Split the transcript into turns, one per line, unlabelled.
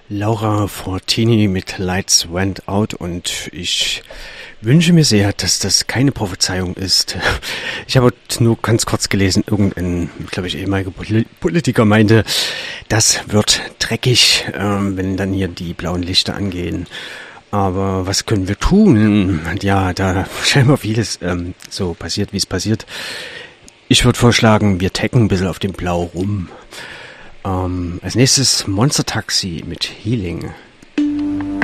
Laura Fortini mit Lights Went Out, und ich wünsche mir sehr, dass das keine Prophezeiung ist. Ich habe nur ganz kurz gelesen, irgendein, glaube ich, ehemaliger Politiker meinte, das wird dreckig, wenn dann hier die blauen Lichter angehen. Aber was können wir tun? Ja, da scheinbar vieles so passiert, wie es passiert. Ich würde vorschlagen, wir tacken ein bisschen auf dem Blau rum. Als nächstes Monster Taxi mit Healing.